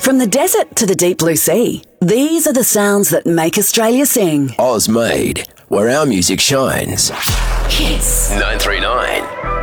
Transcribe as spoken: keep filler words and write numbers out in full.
From the desert to the deep blue sea, these are the sounds that make Australia sing. Oz made, where our music shines. Hits nine three nine.